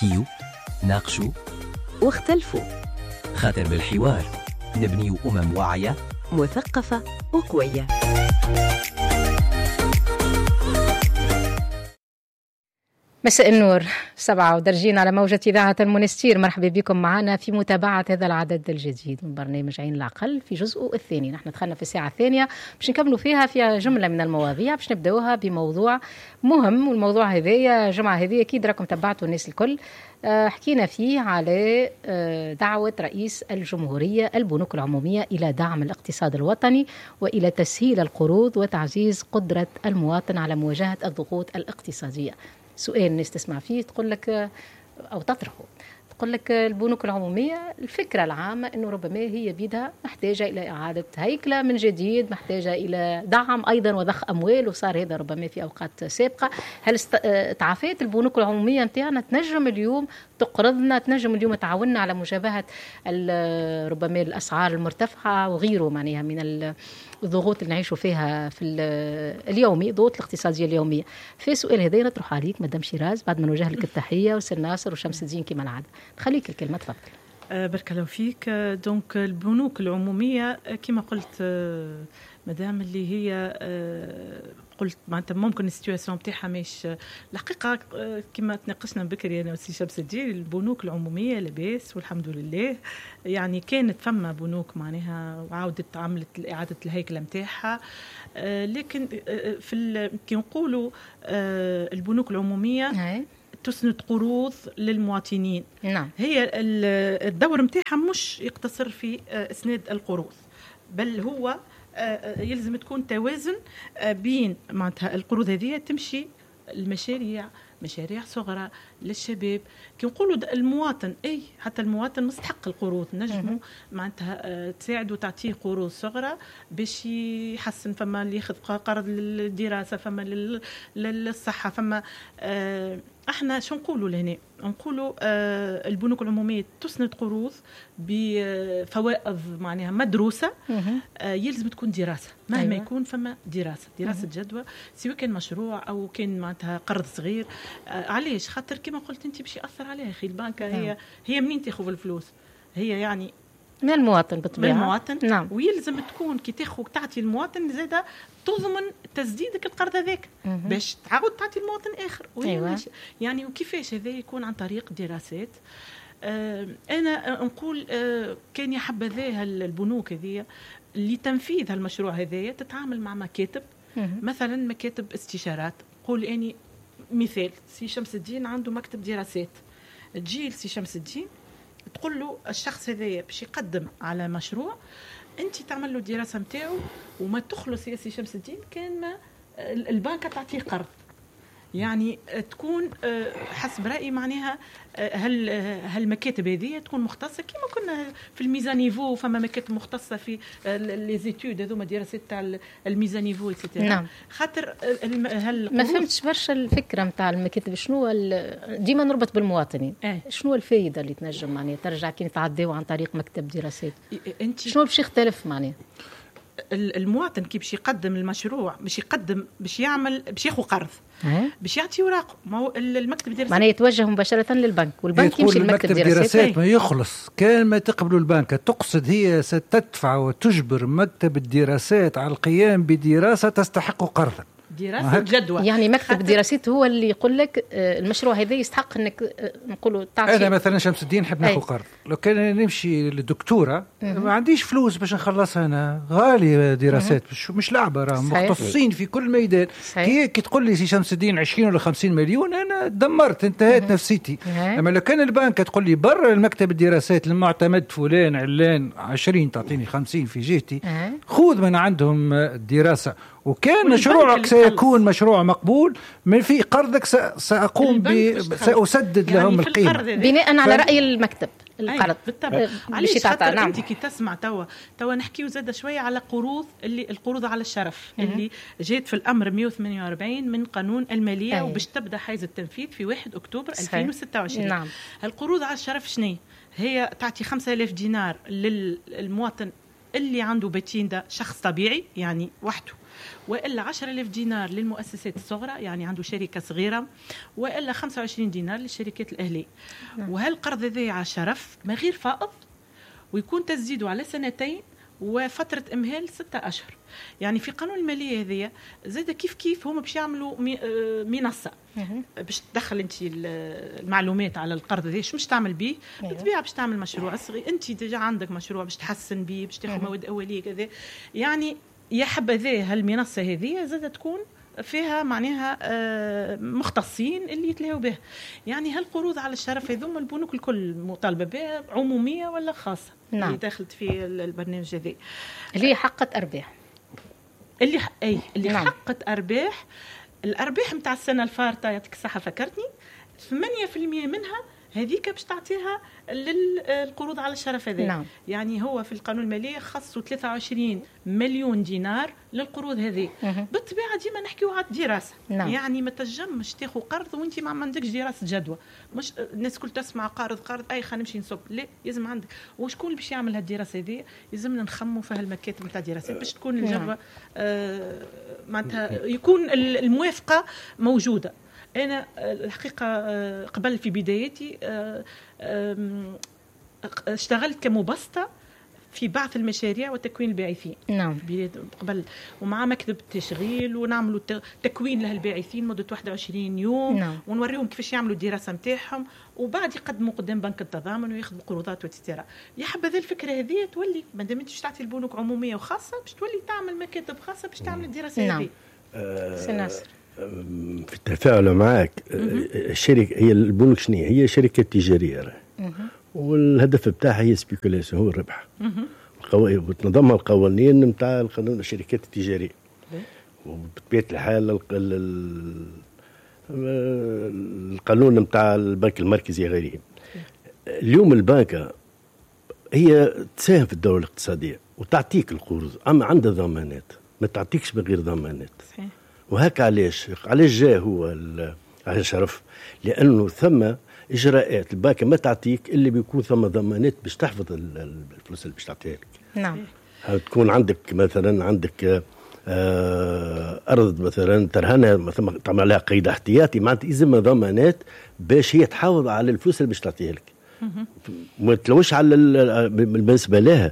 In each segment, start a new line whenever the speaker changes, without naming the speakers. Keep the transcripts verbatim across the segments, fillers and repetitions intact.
حكيوا، ناقشوا
واختلفوا،
خاطر بالحوار نبني أمم واعية
مثقفة وقوية.
مساء النور، سبعة ودرجين على موجة إذاعة المونستير. مرحبا بكم معنا في متابعة هذا العدد الجديد من برنامج عين العقل في جزءه الثاني. نحن دخلنا في الساعة الثانية باش نكملوا فيها فيها جملة من المواضيع، باش نبدأوها بموضوع مهم. والموضوع هذايا جمعة هذه أكيد راكم تبعتوا الناس الكل. أه حكينا فيه على أه دعوة رئيس الجمهورية البنوك العمومية إلى دعم الاقتصاد الوطني وإلى تسهيل القروض وتعزيز قدرة المواطن على مواجهة الضغوط الاقتصادية. سؤال الناس تسمع فيه تقول لك أو تطرحه، تقول لك البنوك العمومية الفكرة العامة أنه ربما هي بيدها محتاجة إلى إعادة هيكلة من جديد، محتاجة إلى دعم أيضا وضخ أموال، وصار هذا ربما في أوقات سابقة. هل تعافيت البنوك العمومية متاعنا تنجم اليوم تقرضنا، تنجم اليوم تعاوننا على مجابهة ربما الأسعار المرتفعة وغيره معناها من الضغوط اللي نعيشوا فيها في اليومي، ضغوط الاقتصادية اليومية؟ في سؤال هذا نطرح عليك مدام شيراز بعد ما نوجه لك التحية، وسير ناصر وشمس الدين كما العادة. خليك الكلمة، تفضل.
أه بارك الله فيك. دونك البنوك العمومية كما قلت مدام اللي هي أه قلت معناتها ممكن السيتواسيون بتاعها مش الحقيقة كما تناقشنا بكري أنا وسي شمس الدين. البنوك العمومية لباس والحمد لله، يعني كانت فما بنوك معناها وعودت عملت إعادة الهيكلة متاعها، أه لكن أه في كي نقولوا أه البنوك العمومية هاي. تسند قروض للمواطنين.
نعم.
هي الدور متاعها مش يقتصر في إسناد القروض، بل هو يلزم تكون توازن بين معناتها القروض هذه تمشي المشاريع مشاريع صغرى للشباب. كي نقولوا المواطن اي حتى المواطن مستحق القروض، نجموا معناتها تساعدوا تعطيه قروض صغرى باش يحسن. فما اللي ياخذ قرض للدراسه، فما للصحه، فما آه احنا شو نقولوا لهنا؟ نقولوا آه البنوك العموميه تسند قروض بفوائد معناها مدروسه. آه يلزم تكون دراسه مهما أيوة. يكون فما دراسه دراسه جدوى، سواء كان مشروع او كان معناتها قرض صغير. آه علاش؟ خاطر كما قلت انت باش ياثر عليها اخي البنكه. هي نعم. هي منين تاخذ الفلوس؟ هي يعني
من المواطن بالطبيعه،
من المواطن.
نعم.
ويلزم تكون كي تاخذ تعطي المواطن زاده تضمن تسديدك القرض هذاك باش تعاود تعطي المواطن اخر.
أيوة.
يعني وكيفاش هذا يكون عن طريق دراسات. آه انا نقول آه كان يا حبذا البنوك هذه لتنفيذ هالمشروع هذايا تتعامل مع مكاتب، مثلا مكاتب استشارات. قول اني مثال سي شمس الدين عنده مكتب دراسات، تجي سي شمس الدين تقول له الشخص هذايا باش يقدم على مشروع، انت تعمل له الدراسه نتاعو وما تخلص يا سي شمس الدين كان ما البنكه تعطيه قرض. يعني تكون حسب رأيي معناها هل هالمكاتب هذه تكون مختصة كما كنا في الميزانيفو، فما مكاتب مختصة في لي زيتود هذوما دراسات تاع الميزانيفو ايتترا.
نعم.
خاطر
ما فهمتش برشا الفكرة نتاع المكاتب. شنو ديما نربط بالمواطنين. اه. شنو الفائدة اللي تنجم معناها ترجع كي نتعداو عن طريق مكتب دراسات؟
انت
شنو باش يختلف معناها؟
المواطن كي باش يقدم المشروع باش يقدم باش يعمل باش ياخذ قرض باش يعطي اوراق. ما هو المكتب الدراسات
معناه يتوجه مباشره للبنك والبنك يمشي للمكتب
الدراسات ما يخلص. كان ما تقبلوا البنك تقصد هي ستدفع وتجبر مكتب الدراسات على القيام بدراسه تستحق قرضا،
دراسة جدوى.
يعني مكتب الدراسات هو اللي يقول لك المشروع هذا يستحق انك نقولوا تعطي.
انا مثلا شمس الدين نحب ناخذ قرض، لو كان نمشي للدكتوره ما عنديش فلوس باش نخلصها، انا غالي دراسات مش, مش لعبه، راهم مختصين في كل ميدان. كي كي تقول لي سي شمس الدين عشرين ولا خمسين مليون انا دمرت انتهت نفسيتي. اما لو كان البنك تقول لي برا المكتب الدراسات المعتمد فلان علان عشرين تعطيني خمسين في جهتي، خذ من عندهم الدراسه وكان مشروعك سيكون مشروع مقبول من في قرضك سأقوم ب سأسدد يعني لهم القيمة
بناء على رأي المكتب القرض.
بالطبع. علاش خاطر انت كي تسمع توا توا نحكيو زاده شويه على قروض اللي القروض على الشرف م- اللي جات في الامر مئة وثمانية وأربعين من قانون الماليه. أي. وباش تبدا حيز التنفيذ في واحد أكتوبر ألفين وستة وعشرين.
نعم.
القروض على الشرف شنو هي؟ تعطي خمسة آلاف دينار للمواطن اللي عنده بيتين ده شخص طبيعي يعني وحده، وإلا عشرة آلاف دينار للمؤسسات الصغرى يعني عنده شركة صغيرة، وإلا خمسة وعشرين دينار للشركات الأهلية. وهالقرض ذي على شرف ما غير فائض، ويكون تسديده على سنتين وفترة إمهال ستة أشهر. يعني في قانون المالية هذه زاد كيف كيف هم باش يعملوا منصة باش تدخل انت المعلومات على القرض ذي شو مش تعمل بيه، بالطبيعة باش تعمل مشروع صغير، انت ديجا عندك مشروع باش تحسن بيه، باش تاخذ مواد أولية كذا. يعني يا حبذا هالمنصة هذه زاد تكون فيها معناها مختصين اللي يتلاهوا به. يعني هالقروض على الشرف هذوما البنوك الكل مطالبة بها، عمومية ولا خاصة؟ نعم. اللي دخلت في البرنامج هذا
اللي هي حقت أرباح،
اللي ح... أي اللي نعم. حقت أرباح. الأرباح متاع السنة الفارطة يعطيك الصحة فكرتني ثمانية بالمئة منها هذيك باش تعطيها للقروض على الشرف هذا. نعم. يعني هو في القانون المالي خصوا ثلاثة وعشرين مليون دينار للقروض هذه. بالطبيعة ديما نحكيو على الدراسة. نعم. يعني ما تجمش تاخذ قرض وانت ما عندكش دراسة جدوى. مش الناس كل تسمع قرض قرض اي خلينا نمشي نصب، لا لازم عندك وشكون اللي باش يعمل هالدراسة هذه، لازمنا نخموا في هالمكاتب نتاع الدراسات باش تكون الجدوى آه معناتها يكون الموافقة موجودة. أنا الحقيقة قبل في بدايتي اشتغلت كمبسطة في بعض المشاريع وتكوين الباعثين. نعم. قبل ومع مكتب التشغيل ونعملوا تكوين لهالباعثين مدة واحد وعشرين يوم. نعم. ونوريهم كيفاش يعملوا الدراسة متاعهم وبعد يقدموا قدام بنك التضامن وياخذوا قروضات وتستيرا. يا حبذا الفكرة هذه تولي ما دام انت تعطي البنوك عمومية وخاصة باش تولي تعمل مكاتب خاصة باش تعمل الدراسة. نعم. هذه. أه سناسر.
في التفاعل معك الشركة هي البنوك شنو هي شركة تجارية والهدف بتاعها هي سبيكولاسيون هو الربح وتنظمها القوانين نتاع القانون الشركات التجارية وبطبيعة الحال القانون نتاع البنك المركزي غيره. اليوم البنكة هي تساهم في الدولة الاقتصادية وتعطيك القروض أما عندها ضمانات ما تعطيكش بغير ضمانات. صحيح. وهكا علاش علاش جاء هو على الشرف لأنه ثم إجراءات البنكة ما تعطيك اللي بيكون ثم ضمانات باش تحفظ الفلوس اللي باش تعطيها لك. نعم. تكون عندك مثلا عندك آه أرض مثلا ترهنها ثم تعمل عليها قيد احتياطي معناتها يلزمها ضمانات باش هي تحافظ على الفلوس اللي باش تعطيها لك. ما تلوش على بالنسبة لها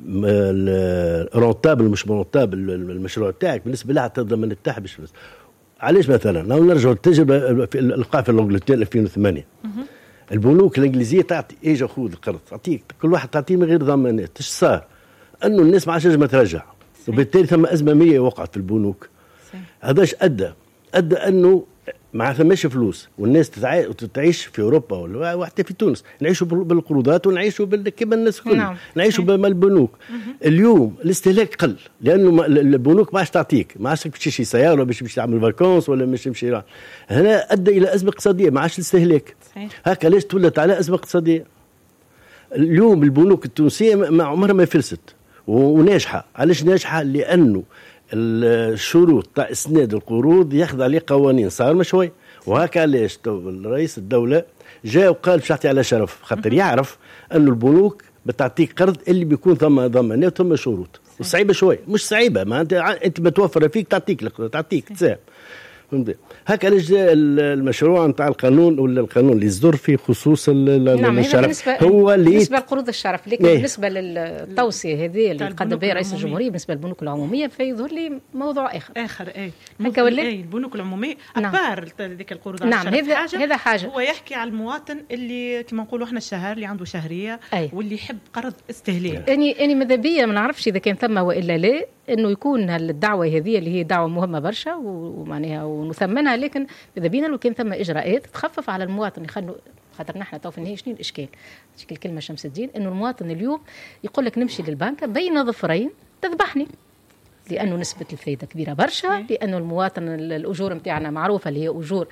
رونتابل مش رونتابل المشروع تاعك بالنسبه لها حتى الضمان تاعها باش فلوس. علاش مثلا لو نرجعوا للتجربه في القاع في انجلترا ألفين وثمانية البنوك الانجليزيه تعطي اجا خذ القرض تعطيك كل واحد تعطيه من غير ضمانات. ايش صار؟ انه الناس ما عادش ما ترجع وبالتالي ثم ازمه ماليه وقعت في البنوك. هذاش ادى ادى انه ما ثماش فلوس والناس تعيش في اوروبا ولا وحتى في تونس نعيشوا بالقروضات ونعيشوا كما الناس الكل. نعم. نعيشوا بالبنوك. اليوم الاستهلاك قل لانه البنوك ما عادش تعطيك ما عادش باش تمشي سياره باش باش تعمل فاكونس ولا باش تمشي هنا ادى الى ازمه اقتصاديه ما عادش الاستهلاك. هكا ليش تولت على ازمه اقتصاديه. اليوم البنوك التونسيه ما عمرها ما فلست وناجحه. علاش ناجحه؟ لانه الشروط تاع اسناد القروض ياخذ عليه قوانين صار مشوي. وهكا علاش رئيس الدوله جاء وقال باش يعطي على شرف خاطر يعرف انه البنوك بتعطيك قرض اللي بيكون ثم ضمانات ثم شروط وصعيبه شوي مش صعيبه ما انت انت متوفره فيك تعطيك تعطيك تساهم. هكا علاش جاء المشروع نتاع القانون ولا القانون اللي يصدر في خصوص
نعم
الشرف هو اللي
بالنسبه لقروض الشرف. لكن ايه؟ بالنسبه للتوصيه هذه اللي قدم بها رئيس الجمهوريه بالنسبه للبنوك العموميه فيظهر لي موضوع اخر
اخر اي
هكا ولا
اي البنوك العموميه ابار ذيك القروض
نعم. هذا هذا حاجه
هو يحكي على المواطن اللي كما نقولوا احنا الشهر اللي عنده شهريه أي. واللي يحب قرض استهلاك.
اني اني ماذا بيا ما نعرفش اذا كان ثم والا لا انه يكون الدعوه هذه اللي هي دعوه مهمه برشا ومعناها ونثمنها لكن اذا بينا لو كان ثم اجراءات تخفف على المواطن يخلوا خاطر نحن تو في النهايه شنو الاشكال؟ تشكي الكلمه شمس الدين انه المواطن اليوم يقول لك نمشي للبنك بين ظفرين تذبحني لانه نسبه الفائده كبيره برشا لانه المواطن الاجور نتاعنا معروفه اللي هي اجور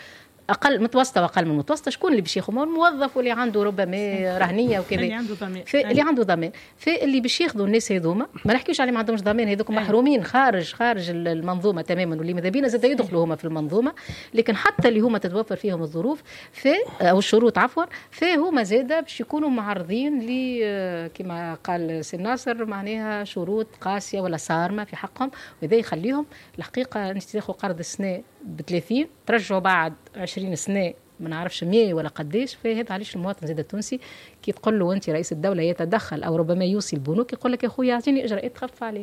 اقل متوسطه واقل من المتوسطه، شكون اللي باش ياخذ؟ الموظف واللي عنده ربما رهنيه وكذا،
اللي عنده ضمان،
اللي عنده ضمان. فاللي باش ياخذوا الناس هذوما ما نحكيوش عليهم ما عندهمش ضمان، هذوك محرومين خارج خارج المنظومه تماما، واللي ماذا بينا زاد يدخلوا هما في المنظومه. لكن حتى اللي هما تتوفر فيهم الظروف في او الشروط عفوا، فهما زاده باش يكونوا معرضين ل كما قال سي ناصر معناها شروط قاسيه ولا صارمه في حقهم، وهذا يخليهم الحقيقه انت تاخذ قرض السنه ب ثلاثين ترجعوا بعد عشرين سنه ما نعرفش مية ولا قديش. فهذا علاش المواطن زاد التونسي كي تقول له انت رئيس الدوله يتدخل او ربما يوصي البنوك يقول لك يا خويا اعطيني اجراءات تخفف عليه.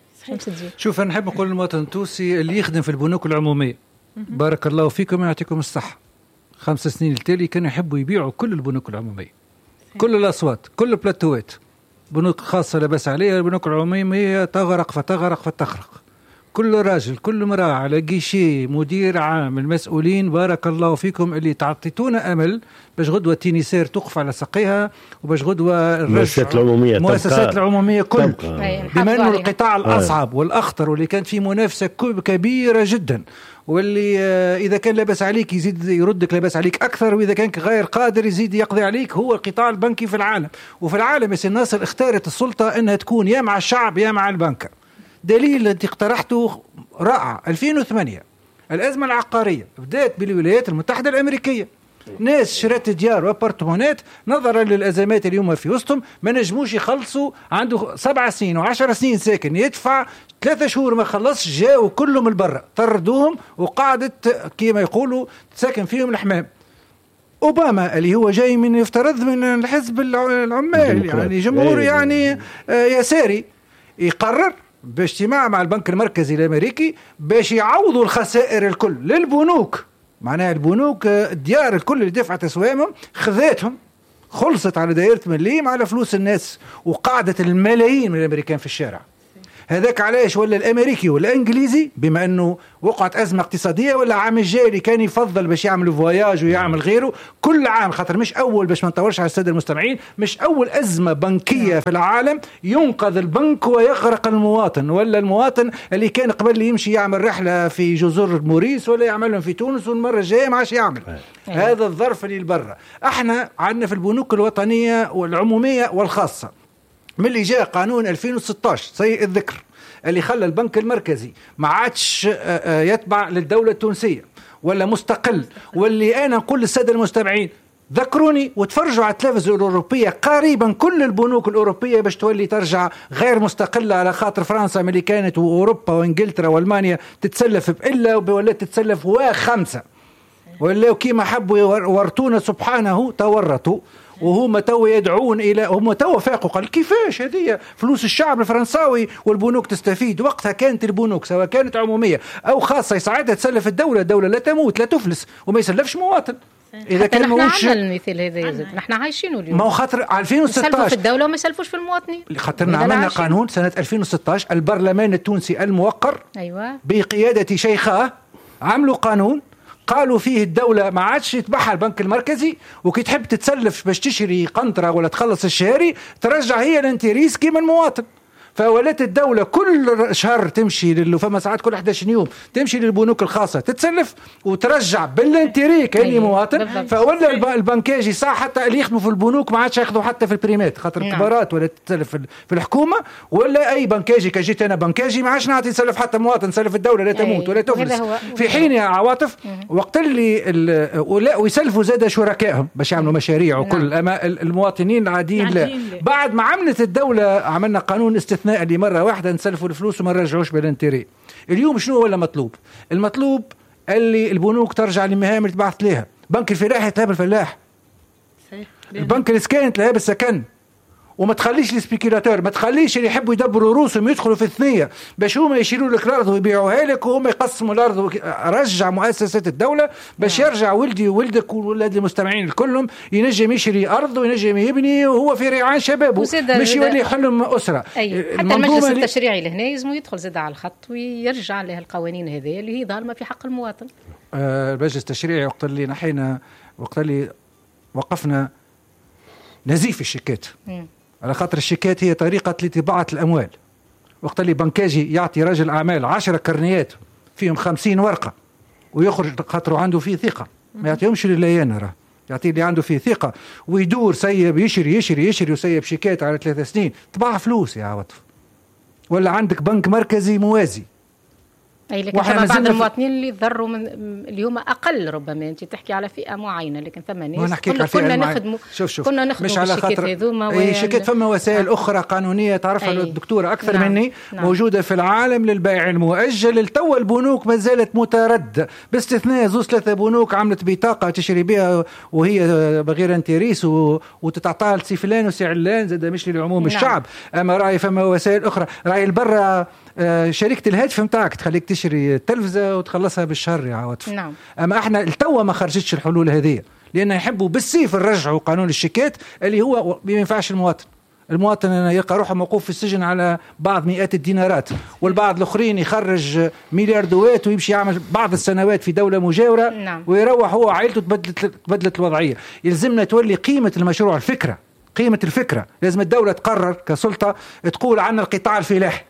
شوف انا نحب نقول للمواطن التونسي اللي يخدم في البنوك العموميه بارك الله فيكم يعطيكم الصحه، خمس سنين التالي كانوا يحبوا يبيعوا كل البنوك العموميه، كل الاصوات، كل البلاتوات، بنوك خاصه لا باس عليها، البنوك العموميه تغرق فتغرق فتخرق. كل راجل كل امرأة على جيشي مدير عام المسؤولين بارك الله فيكم اللي تعطيتونا أمل باش غدوة تينيسير تقف على ساقيها، وباش غدوة
المؤسسات العمومية
المؤسسات العمومية كل بما أنه القطاع الأصعب والأخطر واللي كانت فيه منافسة كبيرة جدا، واللي إذا كان لاباس عليك يزيد يردك لاباس عليك أكثر، وإذا كان غير قادر يزيد يقضي عليك، هو القطاع البنكي في العالم. وفي العالم يا سي ناصر اختارت السلطة أنها تكون يا مع الشعب يا مع البنك. دليل انت اقترحته رائع. ألفين وثمانية الأزمة العقارية بدأت بالولايات المتحدة الأمريكية، ناس شرت ديار وابارتمانات نظرا للأزمات اليوم في وسطهم ما نجموش يخلصوا، عنده سبع سنين وعشر سنين ساكن يدفع ثلاثة شهور ما خلص، جاءوا كلهم البرة طردوهم وقعدت كما يقولوا ساكن فيهم الحمام. أوباما اللي هو جاي من يفترض من الحزب العمال يعني جمهور يعني يساري يقرر باجتماع مع البنك المركزي الأمريكي باش يعوضوا الخسائر الكل للبنوك. معناها البنوك الديار الكل اللي دفعت أسوامهم خذاتهم، خلصت على دائرة مليم على فلوس الناس، وقعدت الملايين من الأمريكان في الشارع. هذاك علاش ولا الأمريكي والإنجليزي بما أنه وقعت أزمة اقتصادية ولا عام الجاي اللي كان يفضل باش يعمل فواياج ويعمل غيره كل عام، خاطر مش أول باش ما نطورش على السادة المستمعين، مش أول أزمة بنكية في العالم ينقذ البنك ويغرق المواطن، ولا المواطن اللي كان قبل يمشي يعمل رحلة في جزر موريس ولا يعملهم في تونس والمرة الجاية ما عادش يعمل. هذا الظرف اللي البرة. احنا عندنا في البنوك الوطنية والعمومية والخاصة من اللي جاء قانون ألفين وستة عشر سيء الذكر اللي خلى البنك المركزي ما عادش يتبع للدولة التونسية ولا مستقل، واللي أنا نقول للسادة المستمعين ذكروني وتفرجوا على التلفزيون الأوروبية، قريبا كل البنوك الأوروبية باش تولي ترجع غير مستقلة، على خاطر فرنسا اللي كانت وأوروبا وإنجلترا وألمانيا تتسلف بإلا ولا تتسلف وخمسة، ولا كيما حبوا يورطونا سبحانه تورطوا، وهم تو يدعون إلى هم تو فاقوا قال كيفاش هذه فلوس الشعب الفرنساوي والبنوك تستفيد. وقتها كانت البنوك سواء كانت عمومية أو خاصة يساعدها تسلف الدولة، الدولة لا تموت لا تفلس وما يسلفش مواطن.
إذا كان نحن عندنا المثال هذا يزيد نحن عايشينه اليوم.
ما هو خاطر ألفين وستة عشر
يسلفوا في الدولة وما يسلفوش في المواطنين.
خاطرنا عملنا قانون سنة ألفين وستة عشر البرلمان التونسي الموقر
أيوة.
بقيادة شيخاه عملوا قانون قالوا فيه الدولة ما عادش يتبعها البنك المركزي، وكي تحب تتسلف باش تشري قنطرة ولا تخلص الشهري ترجع هي الانتريس كيما المواطن. فولات الدولة كل شهر تمشي للو فما ساعات كل إحدى عشر يوم تمشي للبنوك الخاصة تتسلف وترجع بالانتري كأني مواطن. فولا البنكاجي صح حتى اللي يخدموا في البنوك ما عادش ياخذوا حتى في البريمات خاطر الكبارات ولا تتسلف في الحكومة، ولا أي بنكاجي كجيت أنا بنكاجي ما عادش نعطي يسلف حتى مواطن، سلف الدولة لا تموت ولا تفلس. في حين يا عواطف وقت اللي ولا ويسلفوا زاد شركائهم باش يعملوا مشاريع وكل أما المواطنين العاديين لا. بعد ما عملت الدولة عملنا قانون استثناء اللي مرة واحدة نسلفوا الفلوس وما نرجعوش بالانتري. اليوم شنو ولا مطلوب؟ المطلوب اللي البنوك ترجع للمهام اللي تبعث لها. بنك الفلاح يتلعب بالفلاح، البنك الاسكان يتلعب بالسكن، وما تخليش السبيكيلاتور، ما تخليش اللي يحبوا يدبروا روسهم يدخلوا في الثنية باش هما يشيلوا لك الارض ويبيعوها لك وهم يقسموا الارض. رجع مؤسسات الدولة باش يرجع ولدي وولدك وولاد المستمعين الكلهم ينجم يشري ارض وينجم يبني وهو في رعاية شبابه مش يولي حلم اسرة.
أيوة. حتى المجلس التشريعي لهنا يلزم يدخل زاد على الخط ويرجع له القوانين هذه اللي هي ظالمة في حق المواطن.
آه المجلس التشريعي وقت اللي نحينا وقت اللي وقفنا نزيف الشيكات م. على خاطر الشيكات هي طريقة لطباعة الأموال. وقت اللي بنكاجي يعطي رجل أعمال عشرة كرنيات فيهم خمسين ورقة ويخرج خاطره عنده فيه ثقة ما يعطيهمش لليان، راه يعطي اللي عنده فيه ثقة ويدور سيب يشري يشري يشري وسيب شيكات على ثلاثة سنين طبع فلوس يا عواطف. ولا عندك بنك مركزي موازي.
اي لكن ثم بعض المواطنين اللي ضروا من اللي هما اقل، ربما انت تحكي على فئه معينه، لكن ثم ناس كنا, كنا نخدموا
شوف شوف
كنا نخدموا
مش على خاطر
اي
شيكات، فما وسائل آه. اخرى قانونيه تعرفها الدكتوره اكثر نعم. مني نعم. موجوده في العالم للبيع المؤجل. التو البنوك ما زالت متردة باستثناء زوز ثلاثه بنوك عملت بطاقه تشري بها وهي بغير انتريس وتتعطى لسي فلان وسي علان زاد مش لعموم نعم. الشعب. اما راي فما وسائل اخرى، راي البرة شركة الهاتف متاعك تخليك تشري التلفزة وتخلصها بالشهر يا عواطف نعم. أما احنا التوى ما خرجتش الحلول هذه، لأن يحبوا بالسيف الرجعوا قانون الشيكات اللي هو ما ينفعش المواطن. المواطن يلقى روحه موقوف في السجن على بعض مئات الدينارات، والبعض الآخرين يخرج ملياردوات ويمشي يعمل بعض السنوات في دولة مجاورة نعم. ويروح هو وعائلته تبدلت, تبدلت الوضعية. يلزمنا تولي قيمة المشروع، الفكرة قيمة الفكرة. لازم الدولة تقرر كسلطة تقول عنا القطاع الفلاحي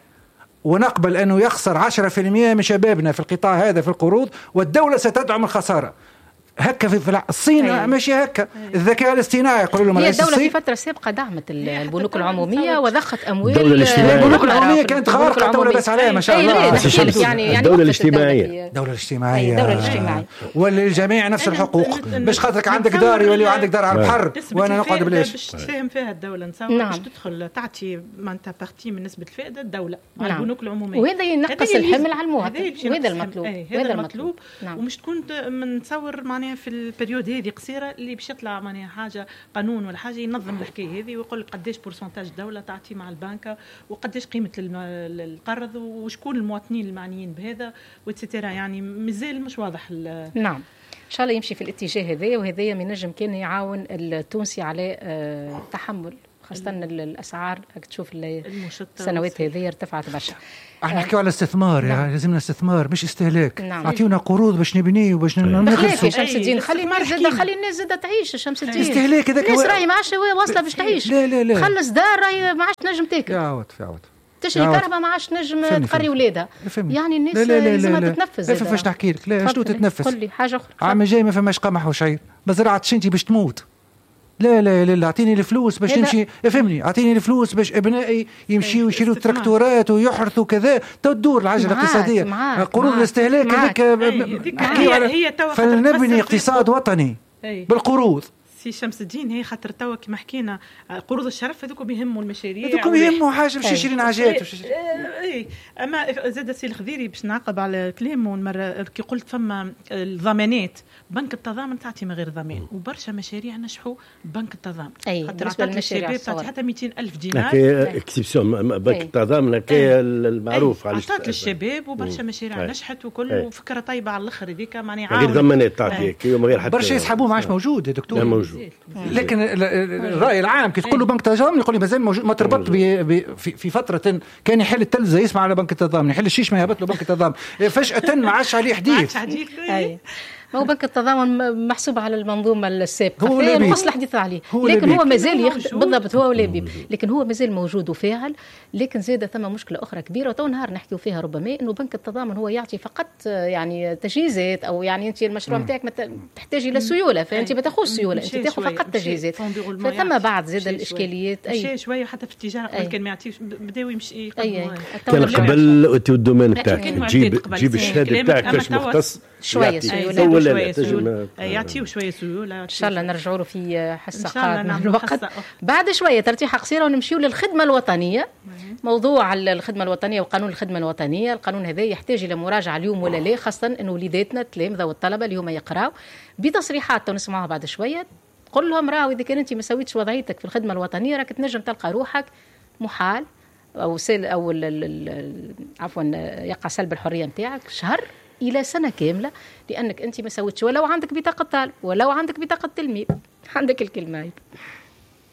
ونقبل أنه يخسر عشرة في المئة من شبابنا في القطاع هذا في القروض، والدولة ستدعم الخسارة. هكا في الصين أيه. ماشي هكا أيه. الذكاء الاصطناعي يقولوا لهم
هي الدولة في فترة سابقة دعمت البنوك العمومية وضخت أموال.
البنوك العمومية كانت خارقة، الدولة بس عليها ما شاء الله.
يعني الدولة الاجتماعية
الدولة الاجتماعية الدولة الاجتماعية وللجميع نفس الحقوق، باش خاطرك عندك دار يولي عندك دار على البحر وانا نقعد بلاش.
باش تساهم فيها الدولة نتصور باش تدخل تعطي معناتها بارتي من نسبة الفائدة الدولة مع البنوك العمومية،
وهذا ينقص الحمل على المواطن، وهذا المطلوب
هذا المطلوب. ومش تكون نتصور معناها في البريود هذه قصيره اللي باش يطلع معناها حاجه قانون ولا حاجه ينظم الحكايه هذه ويقول قداش بورسنتاج الدوله تعطي مع البنكه وقداش قيمه القرض وشكون المواطنين المعنيين بهذا وتسترا. يعني مازال مش واضح.
نعم ان شاء الله يمشي في الاتجاه هذا، وهذا من نجم كان يعاون التونسي على أه تحمل خاصة الأسعار. تشوف السنوات هذه ارتفعت برشا.
احنا نحكيو على استثمار نعم. يعني لازمنا استثمار مش استهلاك. نعم. اعطيونا قروض باش نبنيه وباش
نخلص. شمس الدين خلي الناس زاده خلي الناس زاده تعيش. شمس الدين
استهلاك هذاك
الناس راهي ما عادش واصله باش تعيش.
لا لا لا
خلص دار راهي ما عادش تنجم تاكل.
يعاود يعاود
تشري كهرباء ما عادش تنجم تقري ولادها. يعني الناس لازمها تتنفس.
لا فاش نحكي لك لا شنو تتنفس.
قول لي حاجه اخرى.
عام جاي ما فماش قمح وشعير، ما زرعتش انت باش تموت. لا لا لا اعطيني الفلوس باش نمشي افهمني، اعطيني الفلوس باش ابنائي يمشيوا يشيلوا تراكتورات ويحرثوا كذا تدور العجله الاقتصاديه. قروض الاستهلاك هذيك
هي هي
فلنبني اقتصاد وطني بالقروض.
سي شمس الدين هي خاطر توا كما حكينا قروض الشرف هذوكم يهموا المشاريع،
هذوكم يهموا حاجه باش يشري حاجات.
اي اما زاد سي الخضيري باش نعقب على كلامه المره كي قلت فما الضمانات. بنك التضامن تعطي من غير ضمان وبرشا مشاريع نجحوا بنك التضامن.
اي بالنسبه للمشاريع
تعطي حتى مئتين ألف دينار
اكسبسيون بنك التضامن هكا المعروف على
عطات للشباب وبرشا مشاريع نجحت وكل فكره طيبه على الاخر هذيك معني
عاود غير ضمانات تعطي من غير حتى
برشا يسحبوه ما عادش موجود يا دكتور.
موجود.
لكن الراي العام كي تقول له بنك التضامن يقول لي مازال موجود. ما تربط في فتره كان يحل التلفزه يسمع على بنك التضامن، يحل الشيش ما يهبط له بنك التضامن، فجاه ما عادش عليه حديث.
ما هو بنك التضامن محسوب على المنظومه السابقه نقص الحديث عليه، لكن هو مازال يخدم بالضبط هو ولابي، لكن هو مازال موجود وفاعل. لكن زاد ثم مشكله اخرى كبيره وتو نهار نحكيو فيها ربما انه بنك التضامن هو يعطي فقط يعني تجهيزات، او يعني انت المشروع نتاعك تحتاج الى سيوله، فانت ما تاخذش سيوله، انت تاخذ فقط تجهيزات. فثم بعض زاد الاشكاليات
اي شويه حتى في التجاره كان ما يعطيش بداو يمشي
كان قبل الدومين تاعك تجيب تجيب الشهاده تاعك باش مختص
شويه سيوله
شويه سيوله يعطيو شويه سيوله.
ان شاء الله نرجعوا له في حصه قادمه الوقت بعد شويه ترتيحه قصيره ونمشيو للخدمه الوطنيه. موضوع الخدمه الوطنيه وقانون الخدمه الوطنيه، القانون هذا يحتاج الى مراجعه اليوم ولا لا، خاصه انه وليداتنا التلامذه والطلبه اللي هما يقراوا بتصريحات نسمعوها بعد شويه قل لهم راهو اذا كان انت ما سويتش وضعيتك في الخدمه الوطنيه راك تنجم تلقى روحك محال او سل او عفوا يقع سلب الحريه نتاعك شهر الى سنه كامله، لانك انت ما سويتش ولو عندك بطاقه طالب ولو عندك بطاقه تلميذ. عندك الكلمه.